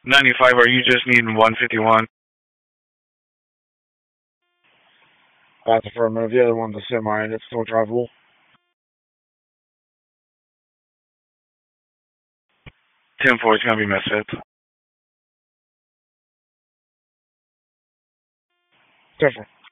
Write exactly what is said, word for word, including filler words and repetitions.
ninety-five, are you just needing one fifty-one? That's affirmative. The other one's a semi and it's still drivable. ten four is going to be misfits. Different.